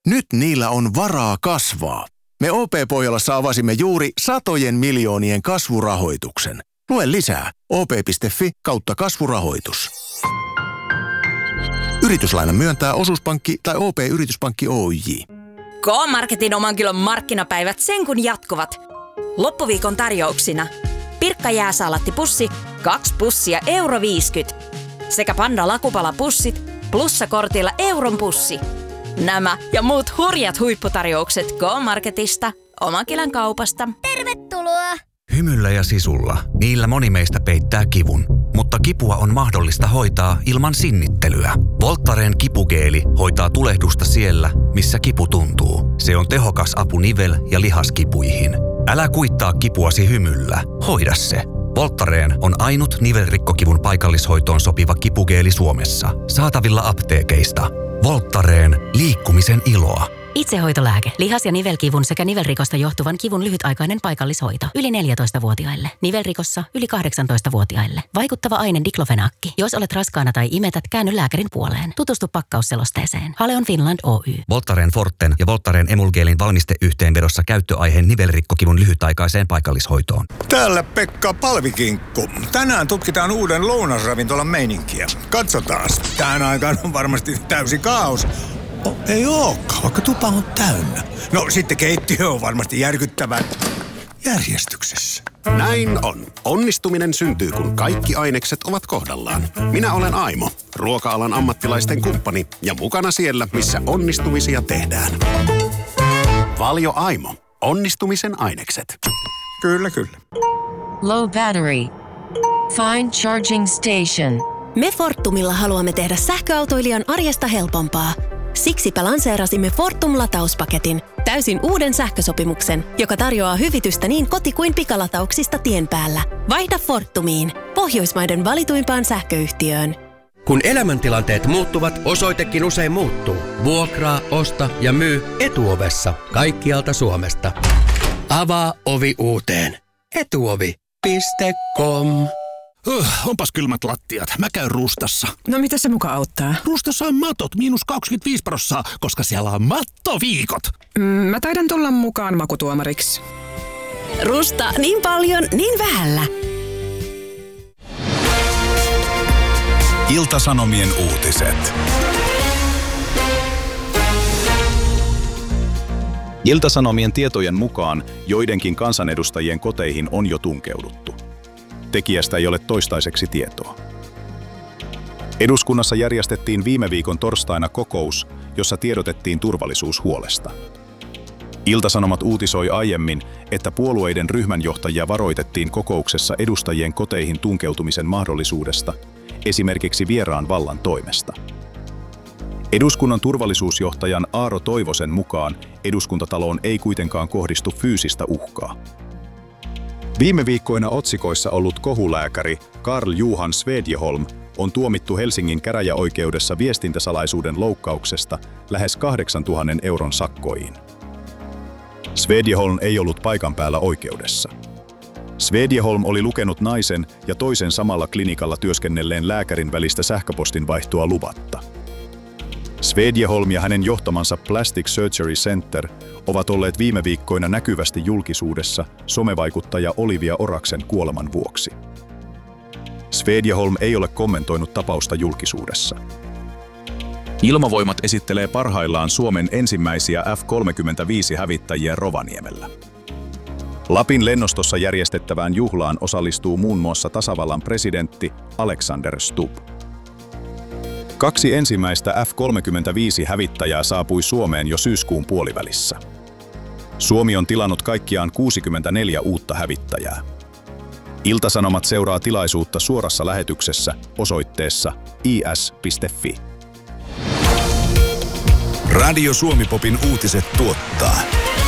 Nyt niillä on varaa kasvaa. Me OP-Pohjolassa avasimme juuri satojen miljoonien kasvurahoituksen. Lue lisää op.fi/kasvurahoitus. Yrityslainan myöntää Osuuspankki tai OP-yrityspankki Oyj. K-Marketin oman kilon markkinapäivät sen kun jatkuvat. Loppuviikon tarjouksina. Pirkka jääsaalattipussi, 2 pussia €50. Sekä Panda lakupalapussit, plussakortilla euron pussi. Nämä ja muut hurjat huipputarjoukset K-Marketista, oman kilon kaupasta. Tervetuloa! Hymyllä ja sisulla. Niillä moni meistä peittää kivun. Mutta kipua on mahdollista hoitaa ilman sinnittelyä. Voltaren kipugeeli hoitaa tulehdusta siellä, missä kipu tuntuu. Se on tehokas apu nivel- ja lihaskipuihin. Älä kuittaa kipuasi hymyllä. Hoida se. Voltaren on ainut nivelrikkokivun paikallishoitoon sopiva kipugeeli Suomessa. Saatavilla apteekeista. Voltaren liikkumisen iloa. Itsehoitolääke. Lihas- ja nivelkivun sekä nivelrikosta johtuvan kivun lyhytaikainen paikallishoito. Yli 14-vuotiaille. Nivelrikossa yli 18-vuotiaille. Vaikuttava aine diklofenaakki. Jos olet raskaana tai imetät, käänny lääkärin puoleen. Tutustu pakkausselosteeseen. Haleon Finland Oy. Voltaren Forten ja Voltaren Emulgeelin valmisteyhteenvedossa käyttöaiheen nivelrikkokivun lyhytaikaiseen paikallishoitoon. Täällä Pekka Palvikinkku. Tänään tutkitaan uuden lounasravintolan meininkiä. Katsotaan. Tähän aikaan on varmasti täysi kaos. Ei olekaan, vaikka tupa on täynnä. No sitten keittiö on varmasti järkyttävän järjestyksessä. Näin on. Onnistuminen syntyy, kun kaikki ainekset ovat kohdallaan. Minä olen Aimo, ruoka-alan ammattilaisten kumppani ja mukana siellä, missä onnistumisia tehdään. Valio Aimo. Onnistumisen ainekset. Kyllä, kyllä. Low battery. Find charging station. Me Fortumilla haluamme tehdä sähköautoilijan arjesta helpompaa. Siksipä lanseerasimme Fortum-latauspaketin, täysin uuden sähkösopimuksen, joka tarjoaa hyvitystä niin koti- kuin pikalatauksista tien päällä. Vaihda Fortumiin, Pohjoismaiden valituimpaan sähköyhtiöön. Kun elämäntilanteet muuttuvat, osoitekin usein muuttuu. Vuokraa, osta ja myy Etuovessa kaikkialta Suomesta. Avaa ovi uuteen. Etuovi.com. Onpas kylmät lattiat. Mä käyn Rustassa. No mitä se muka auttaa? Rustassa on matot -25%, koska siellä on mattoviikot. Mä taidan tulla mukaan makutuomariksi. Rusta niin paljon, niin vähällä. Ilta-Sanomien uutiset. Ilta-Sanomien tietojen mukaan joidenkin kansanedustajien koteihin on jo tunkeuduttu. Tekijästä ei ole toistaiseksi tietoa. Eduskunnassa järjestettiin viime viikon torstaina kokous, jossa tiedotettiin turvallisuushuolesta. Ilta-Sanomat uutisoi aiemmin, että puolueiden ryhmänjohtajia varoitettiin kokouksessa edustajien koteihin tunkeutumisen mahdollisuudesta, esimerkiksi vieraan vallan toimesta. Eduskunnan turvallisuusjohtajan Aaro Toivosen mukaan eduskuntataloon ei kuitenkaan kohdistu fyysistä uhkaa. Viime viikkoina otsikoissa ollut kohulääkäri Carl Johan Svedjeholm on tuomittu Helsingin käräjäoikeudessa viestintäsalaisuuden loukkauksesta lähes 8 000 euron sakkoihin. Svedjeholm ei ollut paikan päällä oikeudessa. Svedjeholm oli lukenut naisen ja toisen samalla klinikalla työskennelleen lääkärin välistä sähköpostinvaihtoa luvatta. Svedjeholm ja hänen johtamansa Plastic Surgery Center ovat olleet viime viikkoina näkyvästi julkisuudessa somevaikuttaja Olivia Oraksen kuoleman vuoksi. Svedjeholm ei ole kommentoinut tapausta julkisuudessa. Ilmavoimat esittelee parhaillaan Suomen ensimmäisiä F-35-hävittäjiä Rovaniemellä. Lapin lennostossa järjestettävään juhlaan osallistuu muun muassa tasavallan presidentti Alexander Stubb. 2 ensimmäistä F-35-hävittäjää saapui Suomeen jo syyskuun puolivälissä. Suomi on tilannut kaikkiaan 64 uutta hävittäjää. Ilta-Sanomat seuraa tilaisuutta suorassa lähetyksessä osoitteessa is.fi. Radio Suomi-popin uutiset tuottaa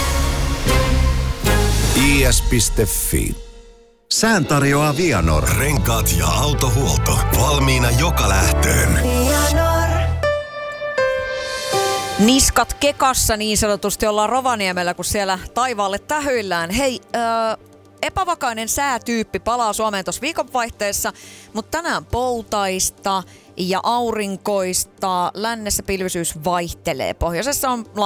is.fi. Sään tarjoaa Vianor. Renkaat ja autohuolto. Valmiina joka lähtöön. Niskat kekassa niin sanotusti ollaan Rovaniemellä, kun siellä taivaalle tähyillään. Hei, epävakainen säätyyppi palaa Suomeen tuossa viikonvaihteessa, mutta tänään poutaista ja aurinkoista. Lännessä pilvisyys vaihtelee. Pohjoisessa on